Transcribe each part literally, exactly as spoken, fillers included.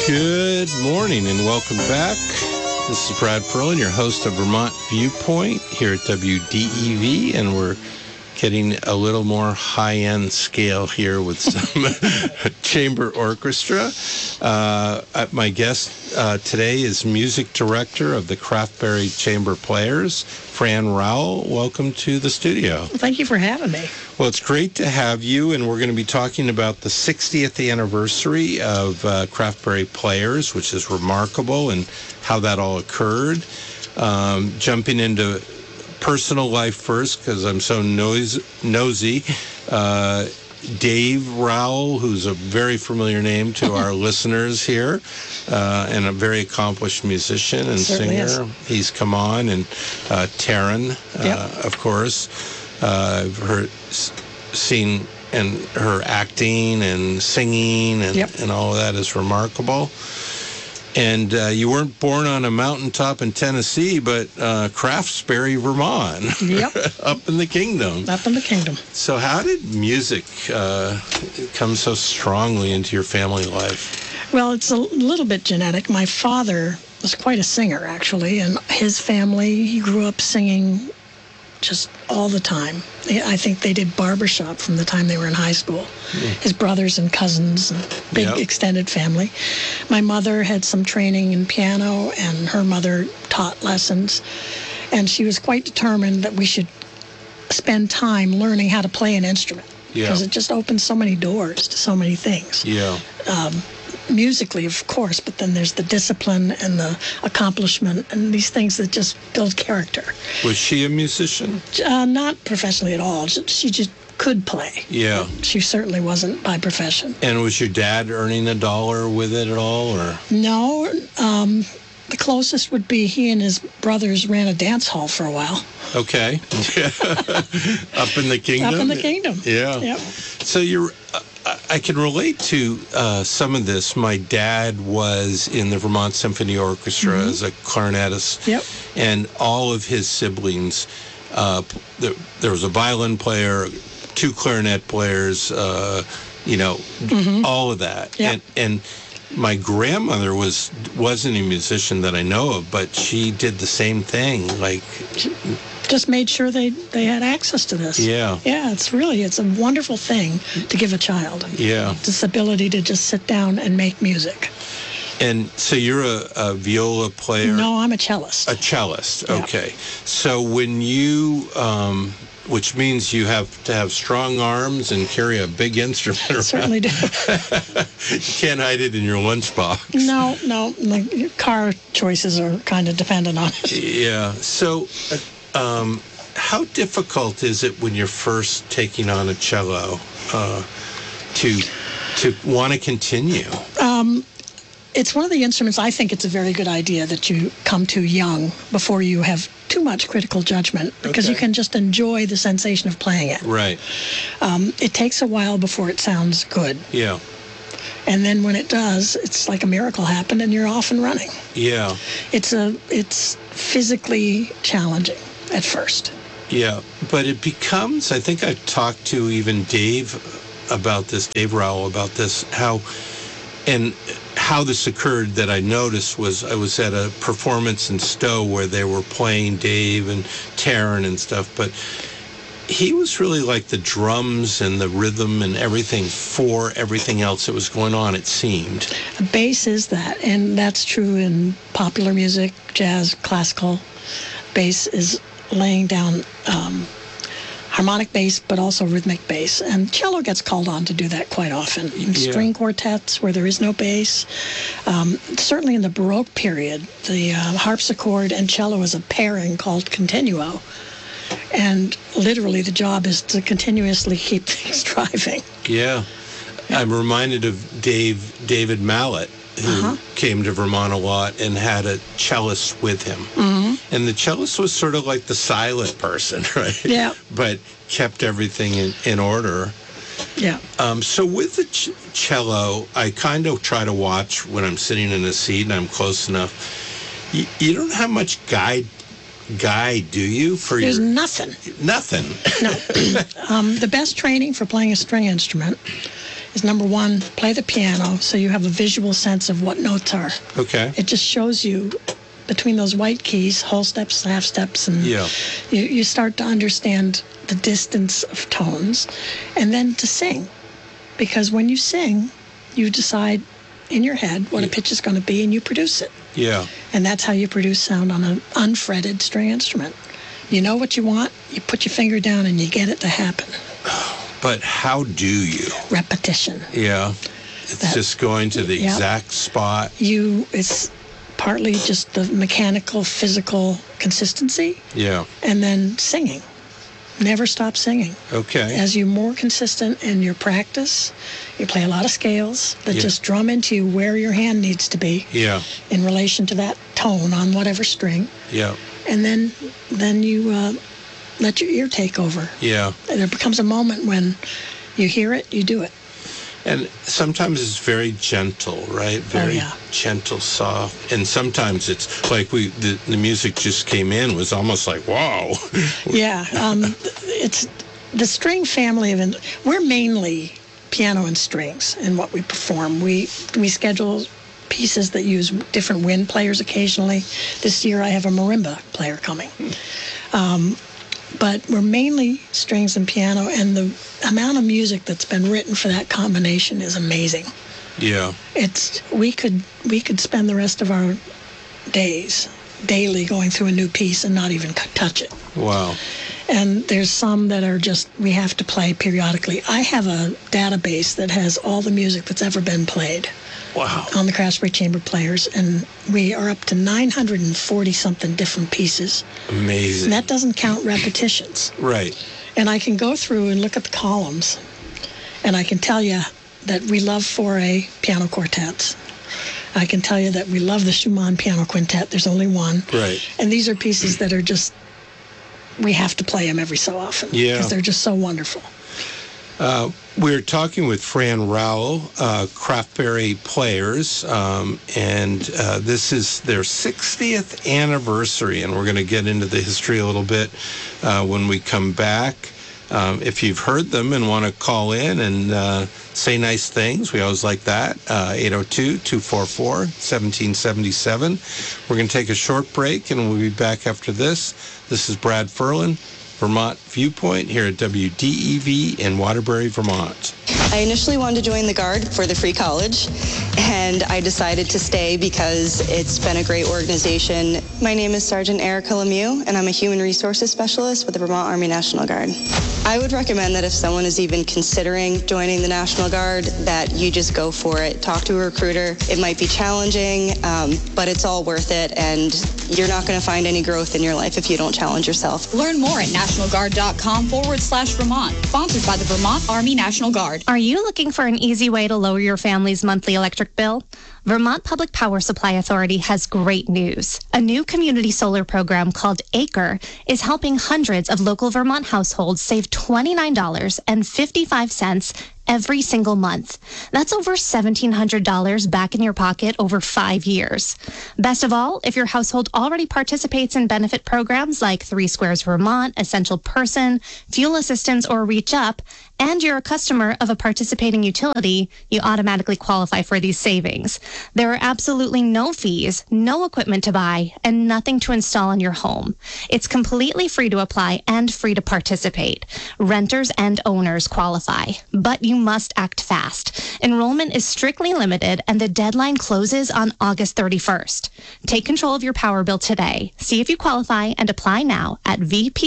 Good morning and welcome back. This is Brad Perlin, your host of Vermont Viewpoint here at W D E V, and we're getting a little more high-end scale here with some chamber orchestra. Uh, my guest uh, today is music director of the Craftberry Chamber Players, Fran Rowell. Welcome to the studio. Thank you for having me. Well, it's great to have you, and we're going to be talking about the sixtieth anniversary of uh, Craftberry Players, which is remarkable, and how that all occurred. Um, jumping into personal life first, because I'm so nos- nosy. Uh, Dave Rowell, who's a very familiar name to our listeners here, uh, and a very accomplished musician and singer. Is. He's come on, and uh, Taryn, uh, yep. of course. Uh, I've heard, seen and her acting and singing and, yep. and all of that is remarkable. And uh, you weren't born on a mountaintop in Tennessee, but uh, Craftsbury, Vermont. Yep. Up in the kingdom. Up in the kingdom. So how did music uh, come so strongly into your family life? Well, it's a little bit genetic. My father was quite a singer, actually, and his family, he grew up singing just all the time. I think they did barbershop from the time they were in high school. Mm. His brothers and cousins, and big yep. extended family. My mother had some training in piano, and her mother taught lessons. And she was quite determined that we should spend time learning how to play an instrument. Yeah. Because it just opens so many doors to so many things. Yeah. Um, musically, of course, but then there's the discipline and the accomplishment and these things that just build character. Was she a musician? Uh, not professionally at all. She just could play. Yeah. She certainly wasn't by profession. And was your dad earning a dollar with it at all, or? No. Um, the closest would be he and his brothers ran a dance hall for a while. Okay. Up in the kingdom? Up in the kingdom. Yeah. Yep. So you're... I can relate to uh, some of this. My dad was in the Vermont Symphony Orchestra mm-hmm. as a clarinetist. Yep. And all of his siblings, uh, there, there was a violin player, two clarinet players, uh, you know, mm-hmm. all of that. Yep. And, and my grandmother was, wasn't a musician that I know of, but she did the same thing. Like... Just made sure they, they had access to this. Yeah. Yeah, it's really, it's a wonderful thing to give a child. Yeah. This ability to just sit down and make music. And so you're a, a viola player? No, I'm a cellist. A cellist, yeah. Okay. So when you, um, which means you have to have strong arms and carry a big instrument around. Certainly do. You can't hide it in your lunchbox. No, no. The car choices are kind of dependent on it. Yeah. So... Uh, Um, how difficult is it when you're first taking on a cello uh, to to want to continue? Um, it's one of the instruments, I think it's a very good idea that you come to young before you have too much critical judgment, because okay. you can just enjoy the sensation of playing it. Right. Um, it takes a while before it sounds good. Yeah. And then when it does, it's like a miracle happened and you're off and running. Yeah. It's a it's physically challenging at first. Yeah, but it becomes, I think I've talked to even Dave about this, Dave Rowell about this, how, and how this occurred that I noticed was I was at a performance in Stowe where they were playing Dave and Taryn and stuff, but he was really like the drums and the rhythm and everything for everything else that was going on, it seemed. Bass is that, and that's true in popular music, jazz, classical. Bass is laying down um, harmonic bass, but also rhythmic bass. And cello gets called on to do that quite often. In yeah. string quartets where there is no bass. Um, certainly in the Baroque period, the uh, harpsichord and cello is a pairing called continuo. And literally the job is to continuously keep things driving. Yeah. yeah. I'm reminded of Dave David Mallet, who uh-huh. came to Vermont a lot and had a cellist with him. Mm-hmm. And the cellist was sort of like the silent person, right? Yeah. But kept everything in, in order. Yeah. Um, so with the ch- cello, I kind of try to watch when I'm sitting in a seat and I'm close enough. You, you don't have much guide, guide, do you? For There's your, nothing. Nothing. No. um, the best training for playing a string instrument is, number one, play the piano so you have a visual sense of what notes are. Okay. It just shows you between those white keys, whole steps, half steps, and Yeah. you, you start to understand the distance of tones. And then to sing, because when you sing, you decide in your head what a pitch is going to be and you produce it. Yeah. And that's how you produce sound on an unfretted string instrument. You know what you want, you put your finger down and you get it to happen. But how do you? Repetition. Yeah. It's That- just going to the yeah. exact spot. You, it's partly just the mechanical, physical consistency, Yeah. and then singing. Never stop singing. Okay. As you're more consistent in your practice, you play a lot of scales that Yeah. just drum into you where your hand needs to be Yeah. in relation to that tone on whatever string. Yeah. And then then you uh, let your ear take over. Yeah. And there becomes a moment when you hear it, you do it. And sometimes it's very gentle, right? Very yeah. gentle, soft. And sometimes it's like we the, the music just came in was almost like, wow. Yeah, um, it's the string family of, in- we're mainly piano and strings in what we perform. We we schedule pieces that use different wind players occasionally. This year I have a marimba player coming. Um, but we're mainly strings and piano, and the amount of music that's been written for that combination is amazing. Yeah. It's we could we could spend the rest of our days daily going through a new piece and not even c- touch it. Wow. And there's some that are just we have to play periodically. I have a database that has all the music that's ever been played Wow. on the Craftsbury Chamber Players, and we are up to nine hundred forty something different pieces. Amazing. And that doesn't count repetitions. Right. And I can go through and look at the columns, and I can tell you that we love four A piano quartets. I can tell you that we love the Schumann piano quintet. There's only one. Right. And these are pieces that are just, we have to play them every so often. Yeah. Because they're just so wonderful. Uh, we're talking with Fran Rowell, uh, Craftsbury Players, um, and uh, this is their sixtieth anniversary, and we're going to get into the history a little bit uh, when we come back. Um, if you've heard them and want to call in and uh, say nice things, we always like that. Uh, eight oh two, two four four, one seven seven seven. We're going to take a short break, and we'll be back after this. This is Brad Ferlin, Vermont Viewpoint, here at W D E V in Waterbury, Vermont. I initially wanted to join the Guard for the free college, and I decided to stay because it's been a great organization. My name is Sergeant Erica Lemieux, and I'm a Human Resources Specialist with the Vermont Army National Guard. I would recommend that if someone is even considering joining the National Guard, that you just go for it. Talk to a recruiter. It might be challenging, um, but it's all worth it, and you're not going to find any growth in your life if you don't challenge yourself. Learn more at nationalguard.com forward slash Vermont. Sponsored by the Vermont Army National Guard. Are you looking for an easy way to lower your family's monthly electric bill? Vermont Public Power Supply Authority has great news. A new community solar program called ACRE is helping hundreds of local Vermont households save twenty-nine dollars and fifty-five cents every single month. That's over seventeen hundred dollars back in your pocket over five years. Best of all, if your household already participates in benefit programs like Three Squares Vermont, Essential Person, Fuel Assistance, or Reach Up, and you're a customer of a participating utility, you automatically qualify for these savings. There are absolutely no fees, no equipment to buy, and nothing to install in your home. It's completely free to apply and free to participate. Renters and owners qualify, but you must act fast. Enrollment is strictly limited, and the deadline closes on August thirty-first. Take control of your power bill today. See if you qualify and apply now at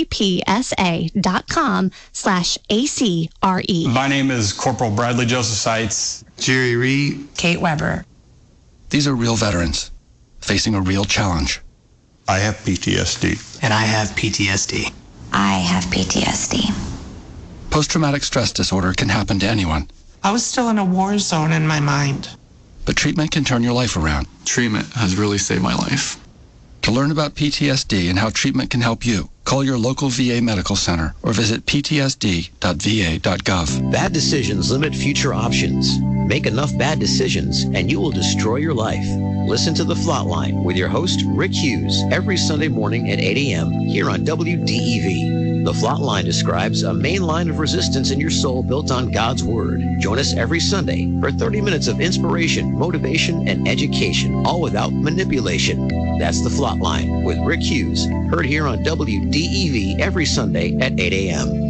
vppsa.com slash ACRE. My name is Corporal Bradley Joseph Seitz. Jerry Reed. Kate Weber. These are real veterans facing a real challenge. I have P T S D. And I have P T S D. I have P T S D. Post-traumatic stress disorder can happen to anyone, I was still in a war zone in my mind. but treatment can turn your life around. Treatment has really saved my life. To learn about P T S D and how treatment can help you, call your local V A medical center or visit p t s d dot v a dot gov. Bad decisions limit future options. Make enough bad decisions and you will destroy your life. Listen to The Flatline with your host, Rick Hughes, every Sunday morning at eight a.m. here on W D E V. The Flot Line describes a main line of resistance in your soul built on God's Word. Join us every Sunday for thirty minutes of inspiration, motivation, and education, all without manipulation. That's The Flot Line with Rick Hughes, heard here on W D E V every Sunday at eight a.m.